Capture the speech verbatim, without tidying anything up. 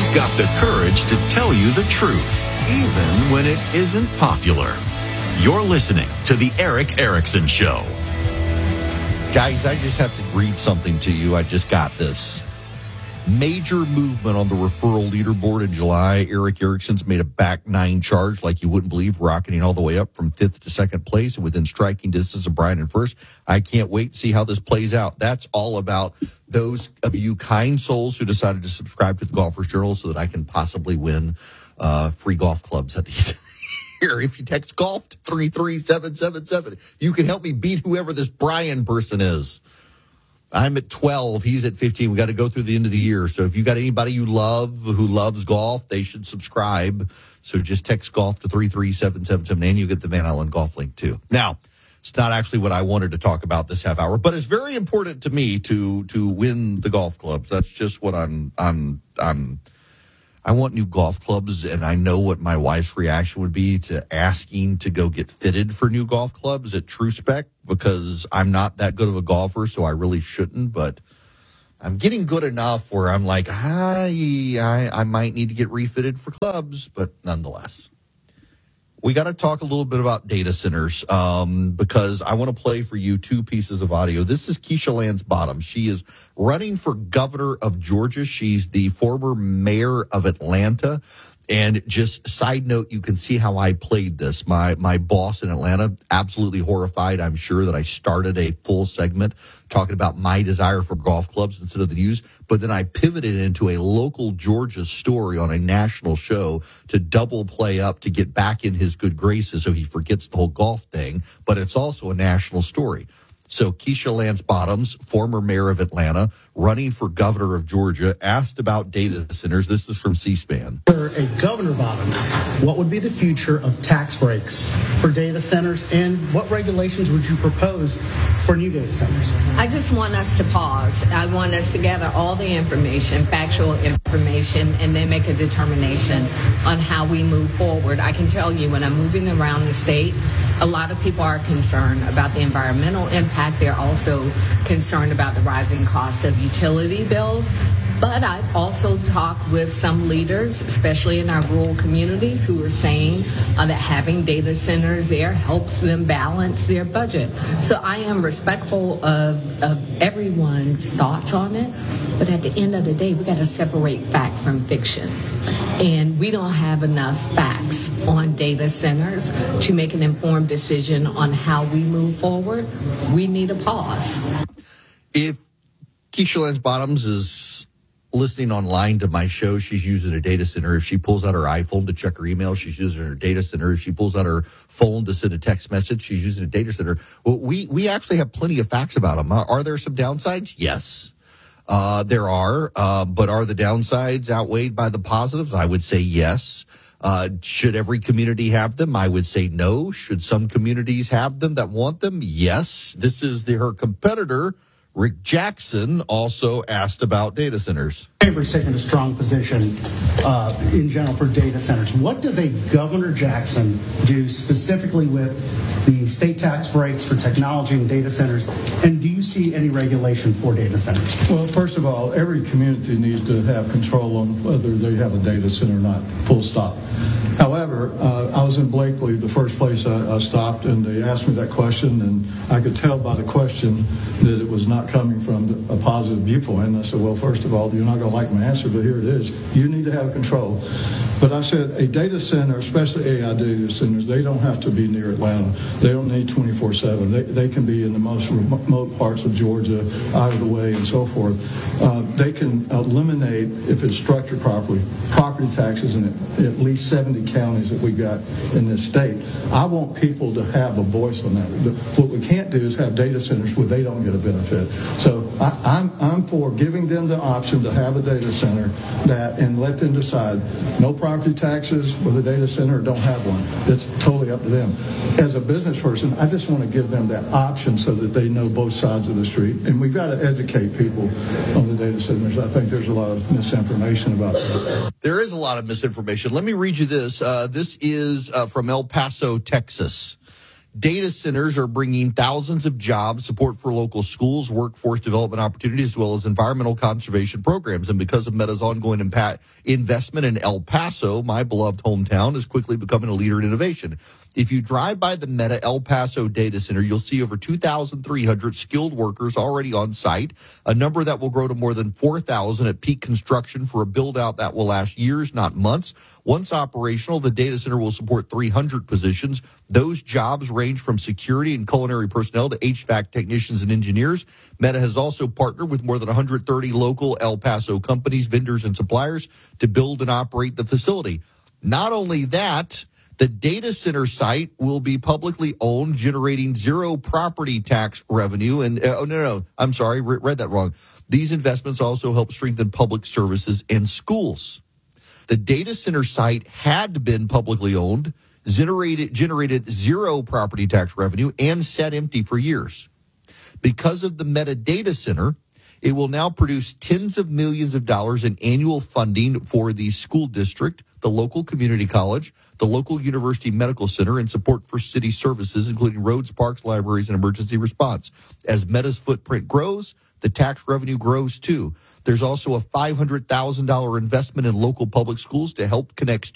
He's got the courage to tell you the truth, even when it isn't popular. You're listening to The Erick Erickson Show. Guys, I just have to read something to you. I just got this. Major movement on the referral leaderboard in July. Erick Erickson's made a back nine charge like you wouldn't believe, rocketing all the way up from fifth to second place and within striking distance of Brian in first. I can't wait to see how this plays out. That's all about those of you kind souls who decided to subscribe to the Golfers Journal so that I can possibly win uh, free golf clubs at the end of the year. If you text golf to three three seven seven seven, you can help me beat whoever this Brian person is. I'm at twelve. He's at fifteen. We got to go through the end of the year. So if you got anybody you love who loves golf, they should subscribe. So just text golf to three three seven seven seven, and you get the Van Allen golf link too. Now, it's not actually what I wanted to talk about this half hour, but it's very important to me to to win the golf clubs. That's just what I'm I'm I'm. I want new golf clubs, and I know what my wife's reaction would be to asking to go get fitted for new golf clubs at True Spec, because I'm not that good of a golfer, so I really shouldn't, but I'm getting good enough where I'm like, I, I, I might need to get refitted for clubs, but nonetheless. We got to talk a little bit about data centers um, because I want to play for you two pieces of audio. This is Keisha Lance Bottoms. She is running for governor of Georgia. She's the former mayor of Atlanta. And just side note, you can see how I played this. My my boss in Atlanta, absolutely horrified, I'm sure, that I started a full segment talking about my desire for golf clubs instead of the news. But then I pivoted into a local Georgia story on a national show to double play up to get back in his good graces so he forgets the whole golf thing. But it's also a national story. So Keisha Lance Bottoms, former mayor of Atlanta, running for governor of Georgia, asked about data centers. This is from C-SPAN. For a Governor Bottoms, what would be the future of tax breaks for data centers, and what regulations would you propose for new data centers? I just want us to pause. I want us to gather all the information, factual information, and then make a determination on how we move forward. I can tell you, when I'm moving around the state, a lot of people are concerned about the environmental impact. They're also concerned about the rising cost of utility bills. But I've also talked with some leaders, especially in our rural communities, who are saying uh, that having data centers there helps them balance their budget. So I am respectful of, of everyone's thoughts on it. But at the end of the day, we got to separate fact from fiction. And we don't have enough facts on data centers to make an informed decision on how we move forward. We need a pause. If Keisha Lance Bottoms is listening online to my show, she's using a data center. If she pulls out her iPhone to check her email, she's using her data center. If she pulls out her phone to send a text message, she's using a data center. Well, we, we actually have plenty of facts about them. Uh, are there some downsides? Yes. Uh, there are, uh, but are the downsides outweighed by the positives? I would say yes. Uh, should every community have them? I would say no. Should some communities have them that want them? Yes. This is the, her competitor, Rick Jackson, also asked about data centers. Chamber's taken a strong position uh, in general for data centers. What does a Governor Jackson do specifically with the state tax breaks for technology and data centers? And do you see any regulation for data centers? Well, first of all, every community needs to have control on whether they have a data center or not, full stop. However, uh, I was in Blakely, the first place I, I stopped, and they asked me that question, and I could tell by the question that it was not coming from a positive viewpoint. And I said, well, first of all, you're not going to like my answer, but here it is. You need to have control. But I said a data center, especially A I data centers, they don't have to be near Atlanta. They don't need twenty-four seven. They, they can be in the most remote parts of Georgia, out of the way, and so forth. Uh, they can eliminate, if it's structured properly, property taxes in at least seventy counties that we got in this state. I want people to have a voice on that. What we can't do is have data centers where they don't get a benefit. So I, I'm, I'm for giving them the option to have a data center that, and let them decide. No property taxes with a data center, or don't have one. It's totally up to them. As a business person, I just want to give them that option so that they know both sides of the street. And we've got to educate people on the data centers. I think there's a lot of misinformation about that. There is a lot of misinformation. Let me read you this. Uh, this is uh, from El Paso, Texas. Data centers are bringing thousands of jobs, support for local schools, workforce development opportunities, as well as environmental conservation programs. And because of Meta's ongoing impact, investment in El Paso, my beloved hometown, is quickly becoming a leader in innovation. If you drive by the Meta El Paso data center, you'll see over two thousand three hundred skilled workers already on site, a number that will grow to more than four thousand at peak construction for a build-out that will last years, not months. Once operational, the data center will support three hundred positions. Those jobs range from security and culinary personnel to H V A C technicians and engineers. Meta has also partnered with more than one hundred thirty local El Paso companies, vendors, and suppliers to build and operate the facility. Not only that, the data center site will be publicly owned, generating zero property tax revenue. And uh, oh, no, no, I'm sorry, re- read that wrong. These investments also help strengthen public services and schools. The data center site had been publicly owned, generated, generated zero property tax revenue, and sat empty for years. Because of the Meta data center, it will now produce tens of millions of dollars in annual funding for the school district, the local community college, the local university medical center, and support for city services, including roads, parks, libraries, and emergency response. As Meta's footprint grows, the tax revenue grows too. There's also a five hundred thousand dollars investment in local public schools to help connect